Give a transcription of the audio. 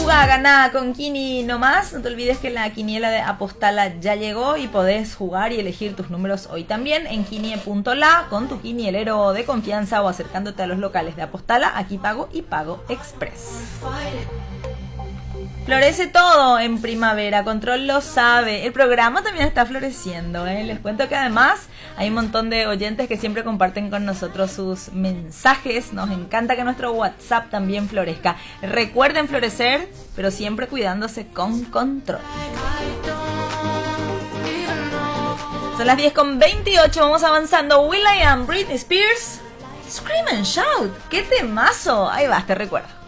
Jugá, ganá con Kini nomás. No te olvides que la quiniela de Apostala ya llegó y podés jugar y elegir tus números hoy también en Kinie.la con tu quinielero de confianza o acercándote a los locales de Apostala, Aquí Pago y Pago Express. Florece todo en primavera, Control lo sabe. El programa también está floreciendo, ¿eh? Les cuento que además hay un montón de oyentes que siempre comparten con nosotros sus mensajes. Nos encanta que nuestro WhatsApp también florezca. Recuerden florecer, pero siempre cuidándose con control. Son las 10:28, vamos avanzando. Will.i.am, Britney Spears, Scream and Shout. ¡Qué temazo! Ahí vas, te recuerdo.